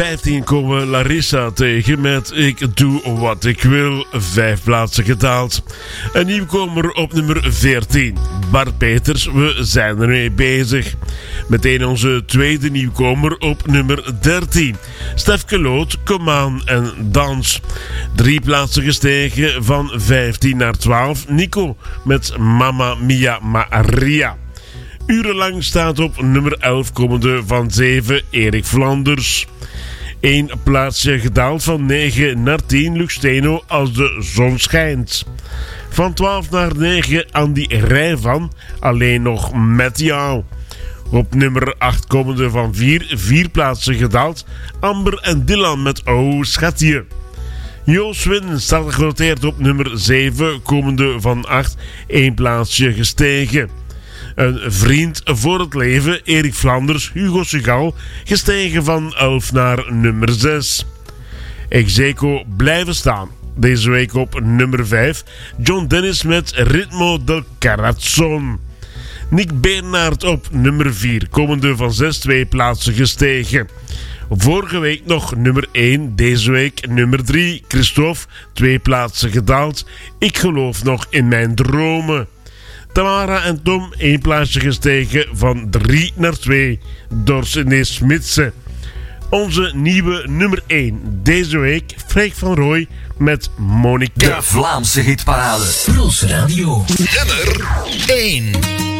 15 komen we Larissa tegen met Ik doe wat ik wil, 5 plaatsen gedaald. Een nieuwkomer op nummer 14, Bart Peters, we zijn ermee bezig. Meteen onze tweede nieuwkomer op nummer 13, Stefke Loot, Kom aan en dans. 3 plaatsen gestegen van 15 naar 12, Nico met Mamma Mia Maria. Urenlang staat op nummer 11 komende van 7, Erik Flanders. 1 plaatsje gedaald van 9 naar 10, Luc Steno, Als de zon schijnt. Van 12 naar 9, Andy Rijvan, Alleen nog met jou. Op nummer 8 komende van 4 plaatsen gedaald, Amber en Dylan met Oh schatje. Joost Win staat genoteerd op nummer 7, komende van 8, 1 plaatsje gestegen. Een vriend voor het leven, Erik Flanders, Hugo Segal, gestegen van 11 naar nummer 6. Execo blijven staan. Deze week op nummer 5, John Dennis met Ritmo del Corazon. Nick Bernhard op nummer 4, komende van 6, 2 plaatsen gestegen. Vorige week nog nummer 1, deze week nummer 3, Christophe, 2 plaatsen gedaald. Ik geloof nog in mijn dromen. Tamara en Tom 1 plaatsje gestegen van 3 naar 2. Dorsene Smitsen. Onze nieuwe nummer 1 deze week, Freek van Rooij met Monica. De Vlaamse hitparade. Puls Radio. Nummer 1.